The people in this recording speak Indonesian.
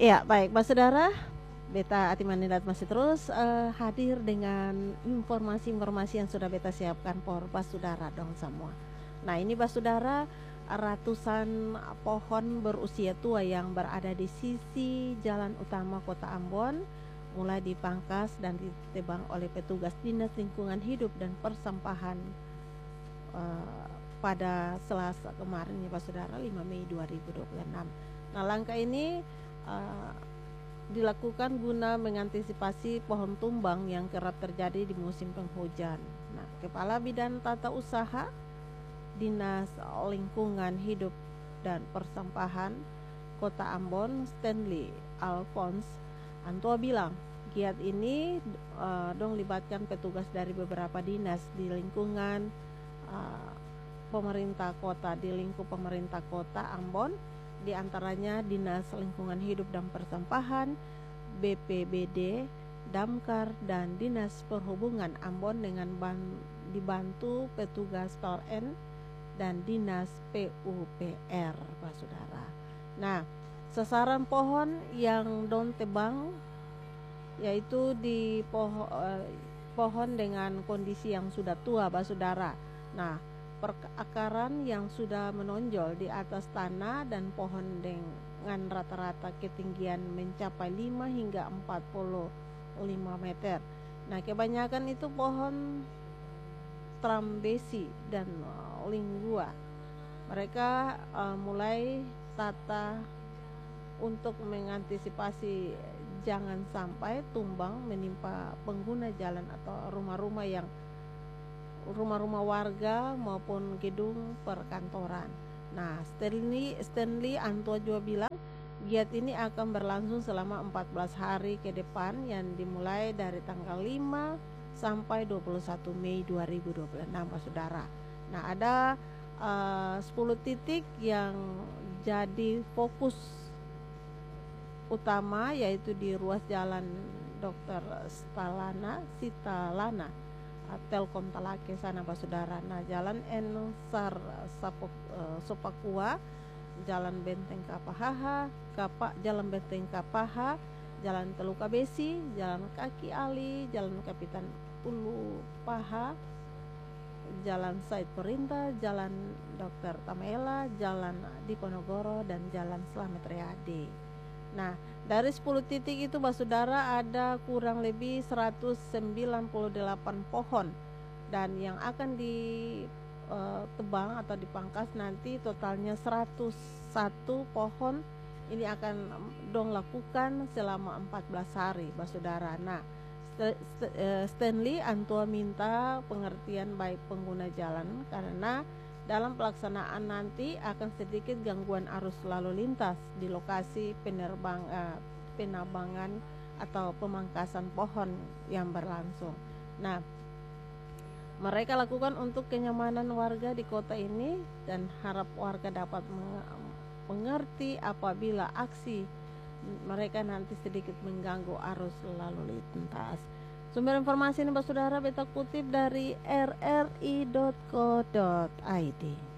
Ya, baik, Pak Saudara. Beta Ati Manidat masih terus hadir dengan informasi-informasi yang sudah beta siapkan por Pak Saudara dong semua. Nah, ini Pak Saudara, ratusan pohon berusia tua yang berada di sisi jalan utama Kota Ambon mulai dipangkas dan ditebang oleh petugas Dinas Lingkungan Hidup dan Persampahan pada Selasa kemarin ya Pak Saudara, 5 Mei 2026. Nah, langkah ini dilakukan guna mengantisipasi pohon tumbang yang kerap terjadi di musim penghujan. Nah, Kepala Bidang Tata Usaha Dinas Lingkungan Hidup dan Persampahan Kota Ambon, Stanley Alphonse Antua bilang, giat ini dong libatkan petugas dari beberapa dinas di lingkungan pemerintah kota, di lingkup pemerintah kota Ambon, di antaranya Dinas Lingkungan Hidup dan Persampahan, BPBD, Damkar, dan Dinas Perhubungan Ambon dengan dibantu petugas PLN dan Dinas PUPR, Pak Saudara. Nah, sasaran pohon yang don tebang yaitu di pohon dengan kondisi yang sudah tua, Pak Saudara. Nah, perakaran yang sudah menonjol di atas tanah dan pohon dengan rata-rata ketinggian mencapai 5 hingga 45 meter. Nah, kebanyakan itu pohon trambesi dan lingua. Mereka mulai tata untuk mengantisipasi jangan sampai tumbang menimpa pengguna jalan atau rumah-rumah warga maupun gedung perkantoran. Nah, Stanley Antua juga bilang giat ini akan berlangsung selama 14 hari ke depan yang dimulai dari tanggal 5 sampai 21 Mei 2026, Pak Saudara. Nah, ada 10 titik yang jadi fokus utama, yaitu di ruas jalan Dr. Sitalana Telkom Talake sana, Pak Saudara. Nah, Jalan Ensar Sopakua, Jalan Benteng Kapahaha, Jalan Benteng Kapaha, Jalan Teluka Besi, Jalan Kaki Ali, Jalan Kapitan Ulu Paha, Jalan Said Perinta, Jalan Dr. Tamela, Jalan Diponegoro, dan Jalan Slamet Riyadi. Nah, dari 10 titik itu, Pak Saudara, ada kurang lebih 198 pohon, dan yang akan ditebang atau dipangkas nanti totalnya 101 pohon. Ini akan dong lakukan selama 14 hari, Pak Saudara. Nah, Stanley Antua minta pengertian baik pengguna jalan karena dalam pelaksanaan nanti akan sedikit gangguan arus lalu lintas di lokasi penabangan atau pemangkasan pohon yang berlangsung. Nah, mereka lakukan untuk kenyamanan warga di kota ini dan harap warga dapat mengerti apabila aksi mereka nanti sedikit mengganggu arus lalu lintas. Sumber informasi ini, Pak Saudara, beta kutip dari rri.co.id.